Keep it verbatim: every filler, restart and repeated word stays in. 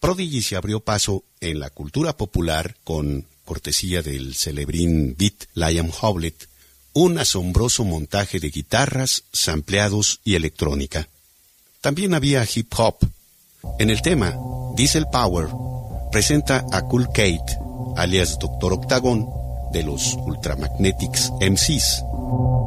Prodigy se abrió paso en la cultura popular con, cortesía del celebrín beat Liam Howlett, un asombroso montaje de guitarras, sampleados y electrónica. También había hip hop. En el tema, Diesel Power presenta a Cool Kate, alias Doctor Octagon, de los Ultramagnetics M Cs.